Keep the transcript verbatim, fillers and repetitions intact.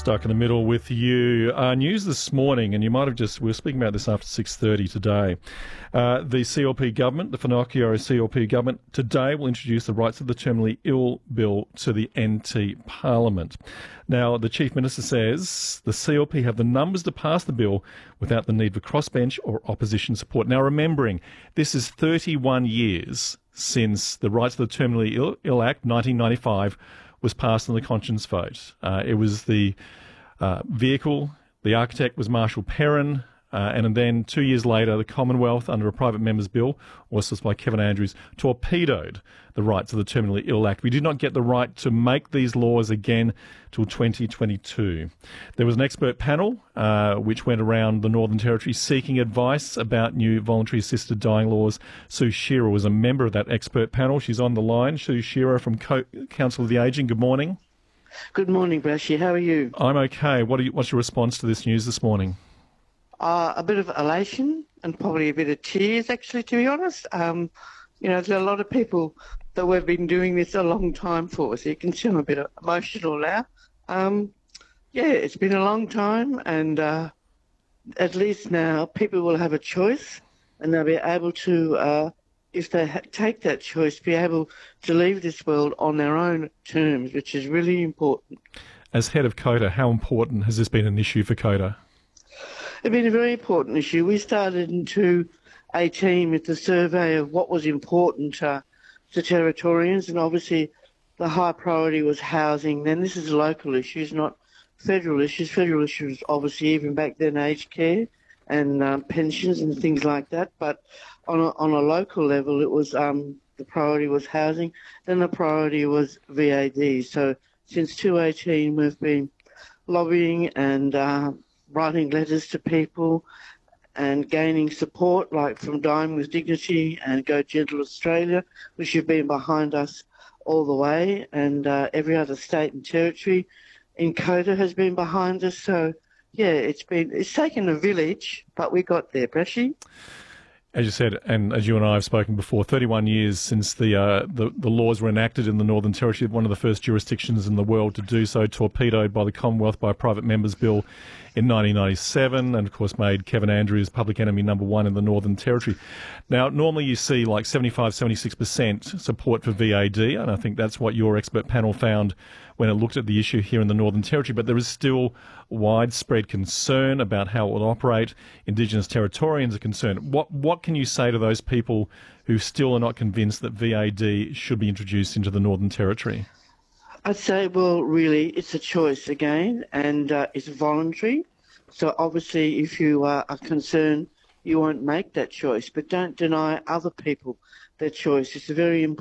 Stuck in the middle with you. Uh, news this morning, and you might have just, we were speaking about this after six thirty today. Uh, the C L P government, the Finocchio C L P government, today will introduce the Rights of the Terminally Ill Bill to the N T Parliament. Now, the Chief Minister says the C L P have the numbers to pass the bill without the need for crossbench or opposition support. Now, remembering, this is thirty-one years since the Rights of the Terminally Ill, Ill Act, nineteen ninety-five, was passed on the conscience vote. Uh, it was the uh, vehicle, the architect was Marshall Perrin, uh, and then two years later, the Commonwealth, under a private member's bill, also by Kevin Andrews, torpedoed the Rights of the Terminally Ill Act. We did not get the right to make these laws again till twenty twenty-two. There was an expert panel uh, which went around the Northern Territory seeking advice about new voluntary assisted dying laws. Sue Shearer was a member of that expert panel. She's on the line. Sue Shearer from Co- Council of the Ageing. Good morning. Good morning, Brashy. How are you? I'm okay. What are you, what's your response to this news this morning? Uh, a bit of elation and probably a bit of tears, actually, to be honest. Um, you know, there's a lot of people that we've been doing this a long time for, so you can see I'm a bit emotional now. Um, yeah, it's been a long time, and uh, at least now people will have a choice, and they'll be able to, uh, if they ha- take that choice, be able to leave this world on their own terms, which is really important. As head of COTA, how important has this been an issue for COTA? It's been a very important issue. We started in two thousand eighteen with the survey of what was important uh, to Territorians, and obviously the high priority was housing. Then this is local issues, not federal issues. Federal issues, obviously, even back then, aged care and um, pensions and things like that. But on a, on a local level, it was um, the priority was housing. Then the priority was V A D. So since two thousand eighteen, we've been lobbying and uh, writing letters to people and gaining support, like from Dying with Dignity and Go Gentle Australia, which have been behind us all the way, and uh, every other state and territory in COTA has been behind us. So, yeah, it's been it's taken a village, but we got there, Brashy. As you said, and as you and I have spoken before, thirty-one years since the, uh, the the laws were enacted in the Northern Territory, one of the first jurisdictions in the world to do so, torpedoed by the Commonwealth by a private member's bill in nineteen ninety-seven, and of course made Kevin Andrews public enemy number one in the Northern Territory. Now, normally you see like seventy-five, seventy-six percent support for V A D, and I think that's what your expert panel found when it looked at the issue here in the Northern Territory, but there is still widespread concern about how it will operate. Indigenous Territorians are concerned. What what can you say to those people who still are not convinced that V A D should be introduced into the Northern Territory? I'd say, well, really, it's a choice again, and uh, it's voluntary. So obviously, if you uh, are concerned, you won't make that choice, but don't deny other people their choice. It's a very important